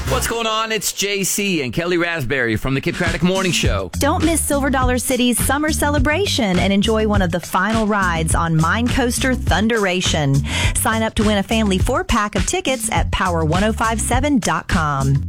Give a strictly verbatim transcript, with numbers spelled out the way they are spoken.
What's going on? It's J C and Kelly Raspberry from the Kid Craddock Morning Show. Don't miss Silver Dollar City's summer celebration and enjoy one of the final rides on Mine Coaster Thunderation. Sign up to win a family four-pack of tickets at power ten fifty-seven dot com.